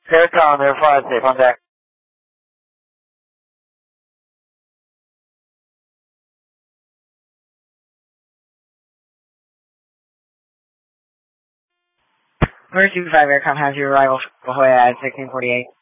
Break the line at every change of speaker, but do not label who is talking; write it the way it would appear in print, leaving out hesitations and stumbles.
Aircom, Air 5, safe on deck.
Emergency 5 Aircom has your arrival for La Jolla at 1648.